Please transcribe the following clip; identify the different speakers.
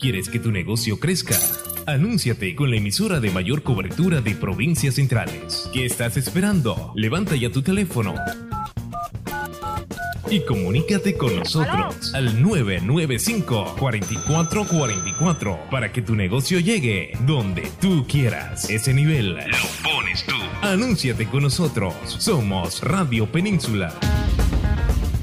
Speaker 1: ¿Quieres que tu negocio crezca? Anúnciate con la emisora de mayor cobertura de provincias centrales. ¿Qué estás esperando? Levanta ya tu teléfono y comunícate con nosotros al 995-4444 para que tu negocio llegue donde tú quieras. Ese nivel lo pones tú. Anúnciate con nosotros. Somos Radio Península.